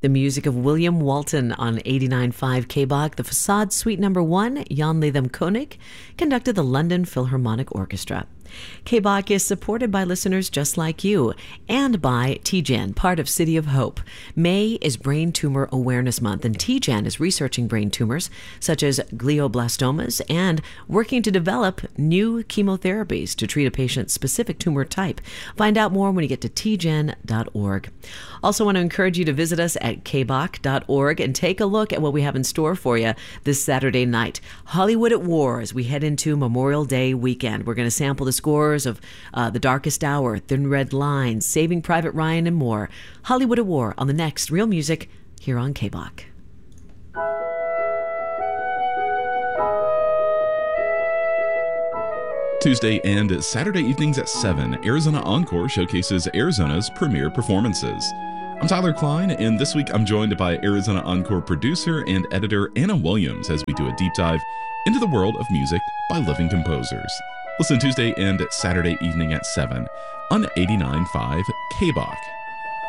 The music of William Walton on 89.5 KBach, the Facade Suite No. 1, Jan Latham Koenig, conducted the London Philharmonic Orchestra. KBach is supported by listeners just like you and by TGen, part of City of Hope. May is Brain Tumor Awareness Month, and TGen is researching brain tumors such as glioblastomas and working to develop new chemotherapies to treat a patient's specific tumor type. Find out more when you get to tgen.org. Also want to encourage you to visit us at kbach.org and take a look at what we have in store for you this Saturday night. Hollywood at War as we head into Memorial Day weekend. We're going to sample the scores of The Darkest Hour, Thin Red Line, Saving Private Ryan, and more. Hollywood at War on the next Real Music here on KBach. Tuesday and Saturday evenings at 7, Arizona Encore showcases Arizona's premier performances. I'm Tyler Klein, and this week I'm joined by Arizona Encore producer and editor Anna Williams as we do a deep dive into the world of music by living composers. Listen Tuesday and Saturday evening at 7 on 89.5 KBach.